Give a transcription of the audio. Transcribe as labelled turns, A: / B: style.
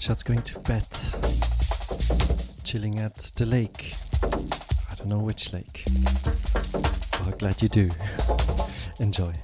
A: Just going to bed. Chilling at the lake. I don't know which lake. But glad you do. Enjoy.